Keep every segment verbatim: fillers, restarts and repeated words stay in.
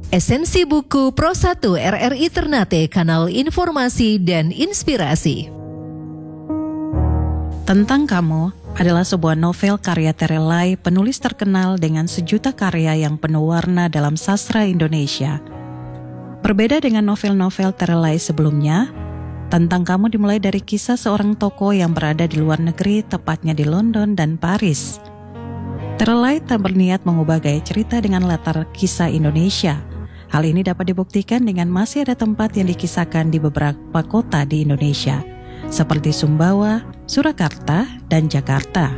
Esensi buku Pro satu R R I Ternate, kanal informasi dan inspirasi. Tentang Kamu adalah sebuah novel karya Terelai, penulis terkenal dengan sejuta karya yang penuh warna dalam sastra Indonesia. Berbeda dengan novel-novel Terelai sebelumnya, Tentang Kamu dimulai dari kisah seorang tokoh yang berada di luar negeri, tepatnya di London dan Paris. Terelai tak berniat mengubah gaya cerita dengan latar kisah Indonesia. Hal ini dapat dibuktikan dengan masih ada tempat yang dikisahkan di beberapa kota di Indonesia, seperti Sumbawa, Surakarta, dan Jakarta.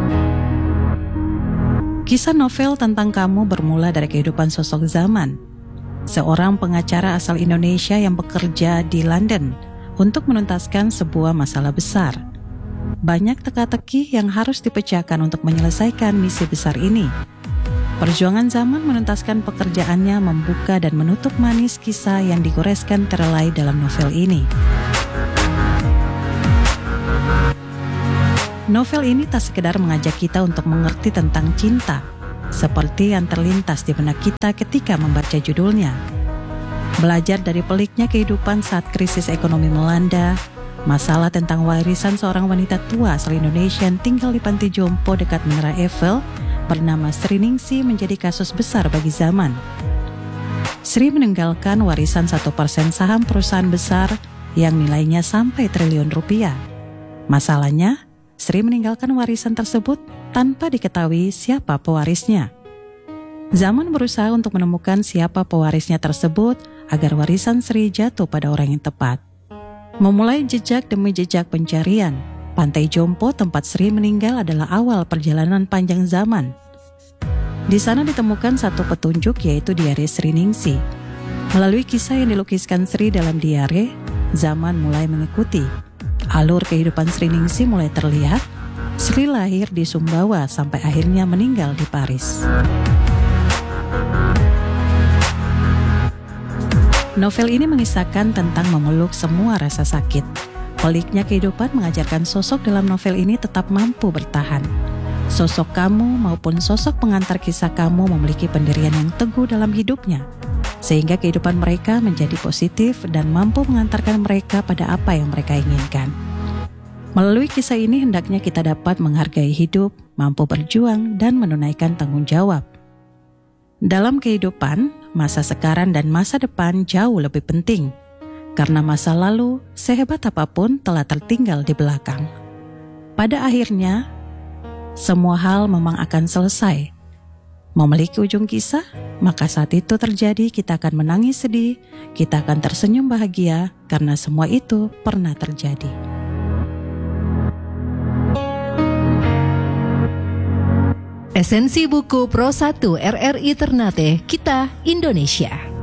Kisah novel Tentang Kamu bermula dari kehidupan sosok Zaman, seorang pengacara asal Indonesia yang bekerja di London untuk menuntaskan sebuah masalah besar. Banyak teka-teki yang harus dipecahkan untuk menyelesaikan misi besar ini. Perjuangan Zaman menuntaskan pekerjaannya membuka dan menutup manis kisah yang digoreskan Terelai dalam novel ini. Novel ini tak sekedar mengajak kita untuk mengerti tentang cinta, seperti yang terlintas di benak kita ketika membaca judulnya. Belajar dari peliknya kehidupan saat krisis ekonomi melanda, masalah tentang warisan seorang wanita tua asal Indonesia yang tinggal di panti jompo dekat Menara Eiffel bernama Sri Ningsi menjadi kasus besar bagi Zaman. Sri meninggalkan warisan satu persen saham perusahaan besar yang nilainya sampai triliun rupiah. Masalahnya, Sri meninggalkan warisan tersebut tanpa diketahui siapa pewarisnya. Zaman berusaha untuk menemukan siapa pewarisnya tersebut agar warisan Sri jatuh pada orang yang tepat. Memulai jejak demi jejak pencarian, Pantai Jompo tempat Sri meninggal adalah awal perjalanan panjang Zaman. Di sana ditemukan satu petunjuk, yaitu diare Sri Ningsi. Melalui kisah yang dilukiskan Sri dalam diare, Zaman mulai mengikuti. Alur kehidupan Sri Ningsi mulai terlihat. Sri lahir di Sumbawa sampai akhirnya meninggal di Paris. Novel ini mengisahkan tentang memeluk semua rasa sakit. Peliknya kehidupan mengajarkan sosok dalam novel ini tetap mampu bertahan. Sosok Kamu maupun sosok pengantar kisah Kamu memiliki pendirian yang teguh dalam hidupnya, sehingga kehidupan mereka menjadi positif dan mampu mengantarkan mereka pada apa yang mereka inginkan. Melalui kisah ini hendaknya kita dapat menghargai hidup, mampu berjuang, dan menunaikan tanggung jawab. Dalam kehidupan, masa sekarang dan masa depan jauh lebih penting. Karena masa lalu, sehebat apapun telah tertinggal di belakang. Pada akhirnya, semua hal memang akan selesai. Memiliki ujung kisah, maka saat itu terjadi kita akan menangis sedih, kita akan tersenyum bahagia, karena semua itu pernah terjadi. Esensi buku Pro satu R R I Ternate, kita Indonesia.